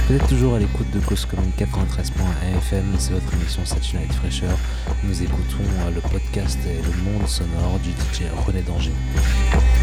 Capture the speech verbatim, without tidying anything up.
Vous êtes toujours à l'écoute de Cause Commune quatre-vingt-treize point un F M, c'est votre émission Saturday Night Fresher. Nous écoutons le podcast et le monde sonore du D J René Danger.